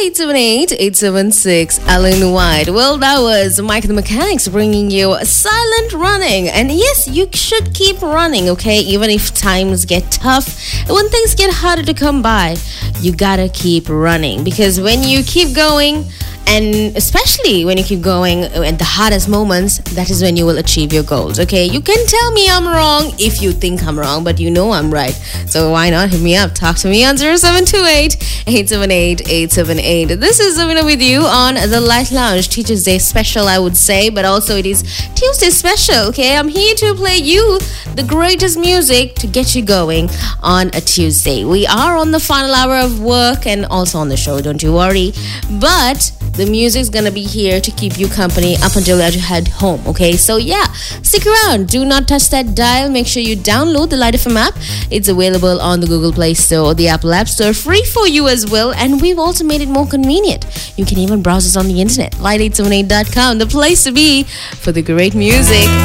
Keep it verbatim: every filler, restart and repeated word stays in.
eight seven eight, eight seven six, Alan White. Well, that was Mike the Mechanics bringing you Silent Running. And yes, you should keep running, okay? Even if times get tough, when things get harder to come by, you gotta keep running. Because when you keep going, and especially when you keep going at the hardest moments, that is when you will achieve your goals, okay? You can tell me I'm wrong if you think I'm wrong, but you know I'm right. So why not hit me up? Talk to me on zero seven two eight, eight seven eight, eight seven eight. This is Zamina with you on the Light Lounge. Teacher's Day special, I would say, but also it is Tuesday special, okay? I'm here to play you the greatest music to get you going on a Tuesday. We are on the final hour of work and also on the show, don't you worry. But the music's gonna be here to keep you company up until you head home, okay? So yeah, stick around. Do not touch that dial. Make sure you download the Light F M app. It's available on the Google Play Store or the Apple App Store, free for you as well. And we've also made it more convenient. You can even browse us on the internet. light eight seven eight dot com, the place to be for the great music.